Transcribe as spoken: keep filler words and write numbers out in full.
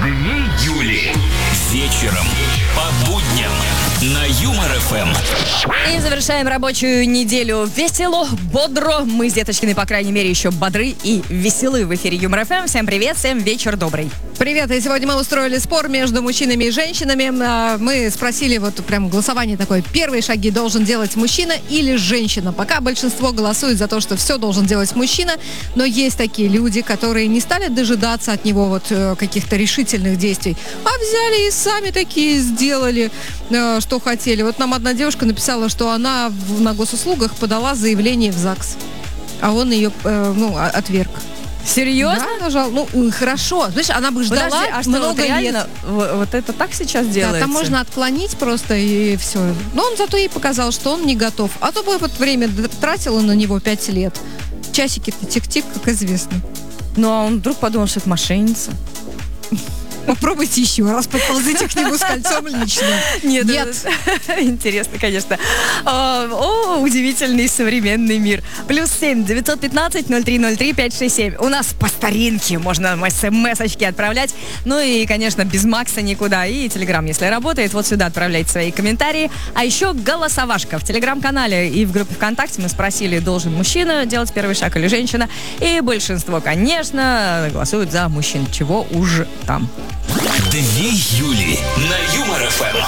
Две Юли. Вечером по будням на Юмор эф эм. И завершаем рабочую неделю весело, бодро. Мы с Деточкиной, по крайней мере, еще бодры и веселы в эфире Юмор эф эм. Всем привет, всем вечер добрый. Привет, и сегодня мы устроили спор между мужчинами и женщинами. Мы спросили, вот прям голосование такое, первые шаги должен делать мужчина или женщина. Пока большинство голосует за то, что все должен делать мужчина, но есть такие люди, которые не стали дожидаться от него вот каких-то решительных действий, а взяли и сами такие сделали, что хотели. Вот нам одна девушка написала, что она на госуслугах подала заявление в ЗАГС, а он ее, ну, отверг. Серьезно? Да, нажал. Ну, хорошо. Знаешь, она бы ждала. Подожди, а что, много вот реально, лет. Вот, вот это так сейчас делается? Да, там можно отклонить просто и все. Но он зато ей показал, что он не готов. А то бы вот время тратила на него пять лет. Часики-то тик-тик, как известно. Ну, а он вдруг подумал, что это мошенница. Попробуйте еще раз, подползите к нему с кольцом лично. Нет. Нет. Интересно, конечно. О, о, удивительный современный мир. Плюс семь девятьсот пятнадцать ноль три ноль три пять шесть семь. У нас по старинке можно смс-очки отправлять. Ну и, конечно, без Макса никуда. И Телеграм, если работает, вот сюда отправляйте свои комментарии. А еще голосовашка. В Телеграм-канале и в группе ВКонтакте мы спросили, должен мужчина делать первый шаг или женщина. И большинство, конечно, голосуют за мужчин. Чего уж там. Две Юли на Юмор эф эм.